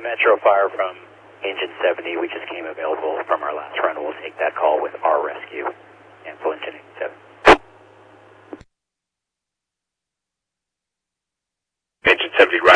Metro Fire from Engine 70. We just came available from our last run. We'll take that call with our rescue. Cancel Engine 7. Engine 70, right.